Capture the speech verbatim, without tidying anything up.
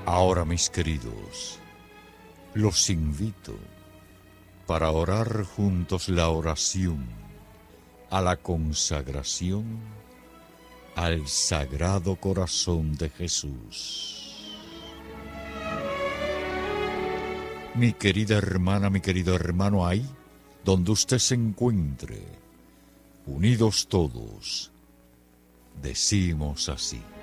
Ahora, mis queridos, los invito para orar juntos la oración a la consagración al Sagrado Corazón de Jesús. Mi querida hermana, mi querido hermano, ahí donde usted se encuentre, unidos todos, decimos así: